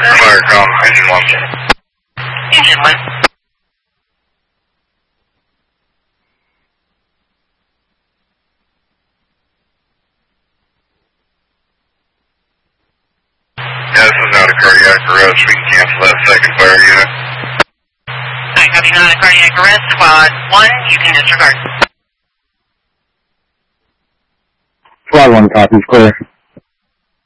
Fire call, engine 1. Engine 1. Yeah, this is not a cardiac arrest. We can cancel that second fire unit. Alright, copy, not a cardiac arrest. Squad 1, you can disregard. Squad 1 copies, clear.